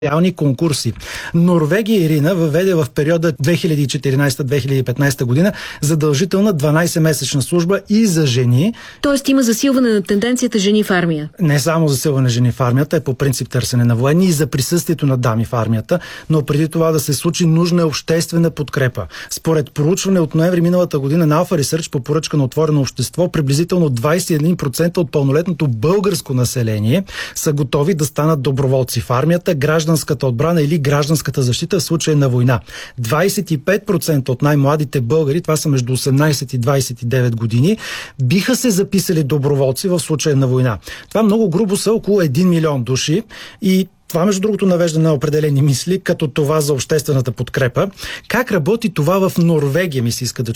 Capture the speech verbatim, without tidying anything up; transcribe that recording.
реални конкурси. Норвегия, Ирина, въведе в периода две хиляди и четиринадесета - две хиляди и петнадесета година задължителна дванадесетмесечна служба и за жени. Тоест има засилване на тенденцията жени в армия. Не само засилване жени в армията, е по принцип търсене на военни и за присъствието на дами в армията, но преди това да се случи, нужна е обществена подкрепа. Според проучване от ноември миналата година на Alpha Research по поръчка на Отворено общество, приблизително двадесет и един процента от пълнолетното българско население са готови да станат доброволци в армията, гражданската отбрана или гражданската защита в случай на война. двадесет и пет процента от най-младите българи, това са между осемнадесет и двадесет и девет години, биха се записали доброволци в случай на война. Това много грубо са около един милион души и това, между другото, навежда на определени мисли, като това за обществената подкрепа. Как работи това в Норвегия, ми се иска да